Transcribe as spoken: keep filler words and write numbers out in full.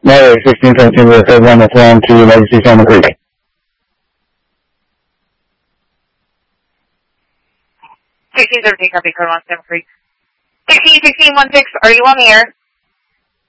Mary, sixteen seventeen, the third one that's on to Legacy Salmon Creek. sixteen seventeen, copy, code one, Salmon Creek. sixteen sixteen one six, are you on the air?